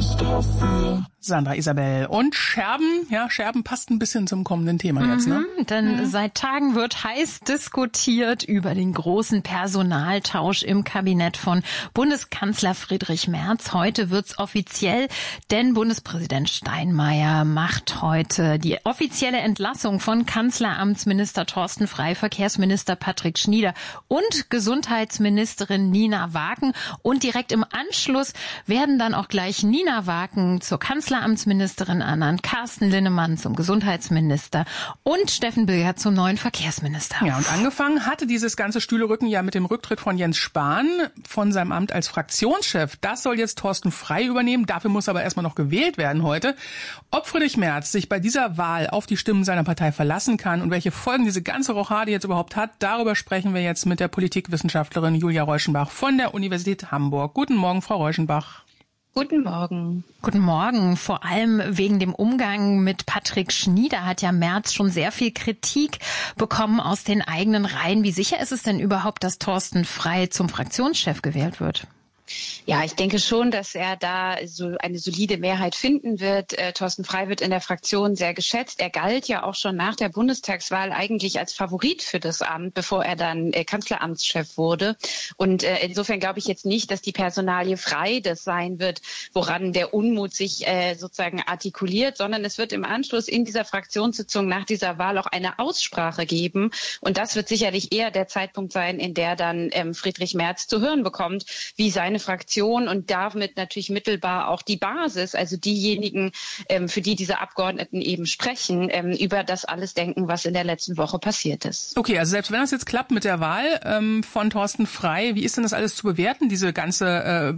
Sandra Isabel. Und Scherben, ja, Scherben passt ein bisschen zum kommenden Thema jetzt, ne? Denn seit Tagen wird heiß diskutiert über den großen Personaltausch im Kabinett von Bundeskanzler Friedrich Merz. Heute wird's offiziell, denn Bundespräsident Steinmeier macht heute die offizielle Entlassung von Kanzleramtsminister Thorsten Frey, Verkehrsminister Patrick Schnieder und Gesundheitsministerin Nina Waken. Und direkt im Anschluss werden dann auch gleich Nina Waken zur Kanzleramtsministerin ernannt, Carsten Linnemann zum Gesundheitsminister und Steffen Bilger zum neuen Verkehrsminister. Ja, und angefangen hatte dieses ganze Stühlerücken ja mit dem Rücktritt von Jens Spahn von seinem Amt als Fraktionschef. Das soll jetzt Thorsten Frey übernehmen. Dafür muss aber erstmal noch gewählt werden heute. Ob Friedrich Merz sich bei dieser Wahl auf die Stimmen seiner Partei verlassen kann und welche Folgen diese ganze Rochade jetzt überhaupt hat, darüber sprechen wir jetzt mit der Politikwissenschaftlerin Julia Reuschenbach von der Universität Hamburg. Guten Morgen, Frau Reuschenbach. Guten Morgen. Guten Morgen. Vor allem wegen dem Umgang mit Patrick Schnieder hat ja Merz schon sehr viel Kritik bekommen aus den eigenen Reihen. Wie sicher ist es denn überhaupt, dass Thorsten Frey zum Fraktionschef gewählt wird? Ja, ich denke schon, dass er da so eine solide Mehrheit finden wird. Thorsten Frey wird in der Fraktion sehr geschätzt. Er galt ja auch schon nach der Bundestagswahl eigentlich als Favorit für das Amt, bevor er dann Kanzleramtschef wurde. Und insofern glaube ich jetzt nicht, dass die Personalie Frey das sein wird, woran der Unmut sich sozusagen artikuliert, sondern es wird im Anschluss in dieser Fraktionssitzung nach dieser Wahl auch eine Aussprache geben. Und das wird sicherlich eher der Zeitpunkt sein, in der dann Friedrich Merz zu hören bekommt, wie seine Fraktion und damit natürlich mittelbar auch die Basis, also diejenigen, für die diese Abgeordneten eben sprechen, über das alles denken, was in der letzten Woche passiert ist. Okay, also selbst wenn das jetzt klappt mit der Wahl von Thorsten Frey, wie ist denn das alles zu bewerten, diese ganze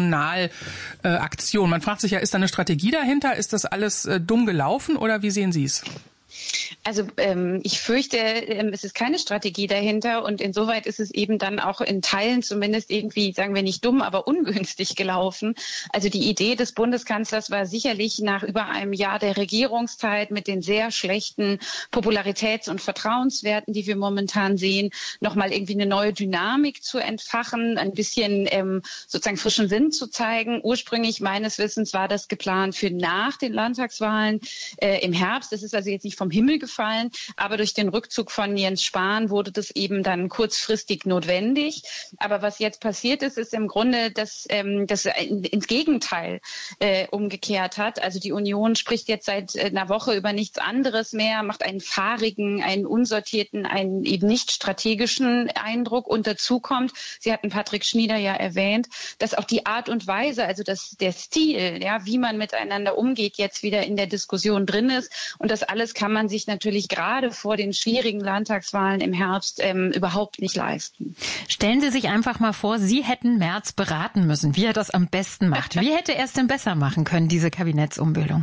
Personalaktion? Man fragt sich ja, ist da eine Strategie dahinter? Ist das alles dumm gelaufen oder wie sehen Sie es? Also ich fürchte, es ist keine Strategie dahinter und insoweit ist es eben dann auch in Teilen zumindest irgendwie, sagen wir nicht dumm, aber ungünstig gelaufen. Also die Idee des Bundeskanzlers war sicherlich nach über einem Jahr der Regierungszeit mit den sehr schlechten Popularitäts- und Vertrauenswerten, die wir momentan sehen, nochmal irgendwie eine neue Dynamik zu entfachen, ein bisschen sozusagen frischen Wind zu zeigen. Ursprünglich meines Wissens war das geplant für nach den Landtagswahlen im Herbst. Das ist also jetzt nicht vom Himmel gefallen, aber durch den Rückzug von Jens Spahn wurde das eben dann kurzfristig notwendig. Aber was jetzt passiert ist, ist im Grunde, dass das ins Gegenteil umgekehrt hat. Also die Union spricht jetzt seit einer Woche über nichts anderes mehr, macht einen fahrigen, einen unsortierten, einen eben nicht strategischen Eindruck. Und dazu kommt, Sie hatten Patrick Schnieder ja erwähnt, dass auch die Art und Weise, also der Stil, ja, wie man miteinander umgeht, jetzt wieder in der Diskussion drin ist. Und das alles kann man sich natürlich gerade vor den schwierigen Landtagswahlen im Herbst überhaupt nicht leisten. Stellen Sie sich einfach mal vor, Sie hätten Merz beraten müssen, wie er das am besten macht. Wie hätte er es denn besser machen können, diese Kabinettsumbildung?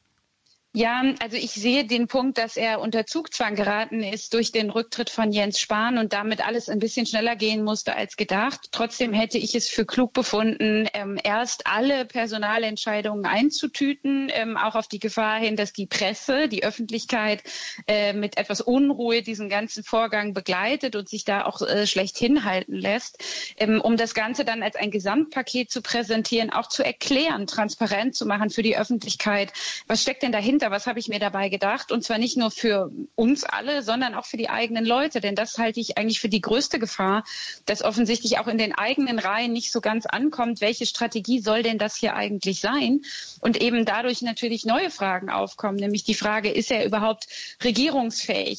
Ja, also ich sehe den Punkt, dass er unter Zugzwang geraten ist durch den Rücktritt von Jens Spahn und damit alles ein bisschen schneller gehen musste als gedacht. Trotzdem hätte ich es für klug befunden, erst alle Personalentscheidungen einzutüten, auch auf die Gefahr hin, dass die Presse, die Öffentlichkeit mit etwas Unruhe diesen ganzen Vorgang begleitet und sich da auch schlecht hinhalten lässt, um das Ganze dann als ein Gesamtpaket zu präsentieren, auch zu erklären, transparent zu machen für die Öffentlichkeit. Was steckt denn dahinter? Was habe ich mir dabei gedacht? Und zwar nicht nur für uns alle, sondern auch für die eigenen Leute. Denn das halte ich eigentlich für die größte Gefahr, dass offensichtlich auch in den eigenen Reihen nicht so ganz ankommt, welche Strategie soll denn das hier eigentlich sein? Und eben dadurch natürlich neue Fragen aufkommen, nämlich die Frage, ist er überhaupt regierungsfähig?